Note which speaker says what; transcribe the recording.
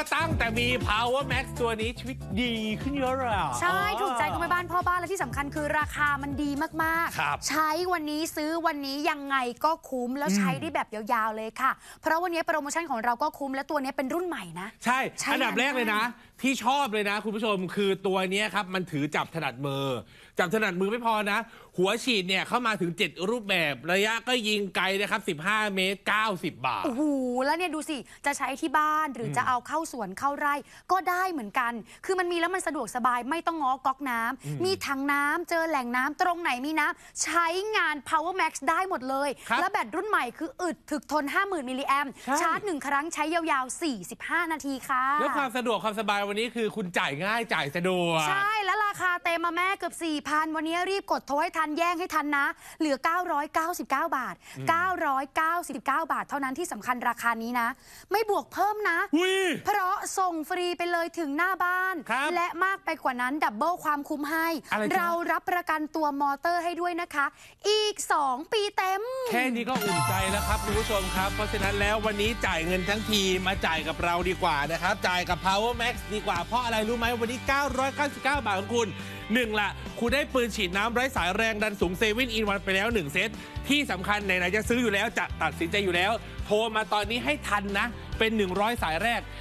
Speaker 1: มาตั้งแต่มี Power Max ตัวนี้ชีวิตดีขึ้นเยอะเลย
Speaker 2: ใช่ถูกใจคุณแม่บ้านพ่อบ้านและที่สำคัญคือราคามันดีมากๆใช้วันนี้ซื้อวันนี้ยังไงก็คุ้มแล้วใช้ได้แบบยาวๆเลยค่ะเพราะวันนี้โปรโมชั่นของเราก็คุ้มและตัวนี้เป็นรุ่นใหม่นะ
Speaker 1: ใช่อันดับแรกเลยนะที่ชอบเลยนะคุณผู้ชมคือตัวนี้ครับมันถือจับถนัดมือไม่พอนะหัวฉีดเนี่ยเข้ามาถึง7รูปแบบระยะก็ยิงไกลนะครับ15 เมตร90 บาท
Speaker 2: โอ้โหแล้วเนี่ยดูสิจะใช้ที่บ้านหรือจะเอาเข้าสวนเข้าไร่ก็ได้เหมือนกันคือมันมีแล้วมันสะดวกสบายไม่ต้องง้อก๊อกน้ำมีถังน้ำเจอแหล่งน้ำตรงไหนมีน้ำใช้งาน Power Max ได้หมดเลยและแบตรุ่นใหม่คืออึดถึกทน 50,000 มิลลิแอมชาร์จ1ครั้งใช้ยาวๆ45 นาทีค่ะ
Speaker 1: แล้วความสะดวกความสบายวันนี้คือคุณจ่ายง่ายจ่ายสะดวก
Speaker 2: ใช่แล้วราคาเต็มมาแม่เกือบ 4,000 วันนี้รีบกดโทรให้ทันแย่งให้ทันนะเหลือ999 บาท999 บาทเท่านั้นที่สำคัญราคานี้นะไม่บวกเพิ่มนะเพราะส่งฟรีไปเลยถึงหน้าบ้านและมากไปกว่านั้นดับเบิลความคุ้มให้เรารับประกันตัวมอเตอร์ให้ด้วยนะคะอีก2 ปีเต็ม
Speaker 1: แค่นี้ก็อุ่นใจแล้วครับคุณผู้ชมครับเพราะฉะนั้นแล้ววันนี้จ่ายเงินทั้งทีมาจ่ายกับเราดีกว่านะครับจ่ายกับ Power Max ดีกว่าเพราะอะไรรู้ไหมวันนี้999 บาทของคุณ1ละคุณได้ปืนฉีดน้ำไร้สายแรงดันสูง7 in 1ไปแล้ว1 เซตที่สำคัญไหนๆจะซื้ออยู่แล้วจะตัดสินใจอยู่แล้วโทรมาตอนนี้ให้ทันนะเป็น100 สายแรก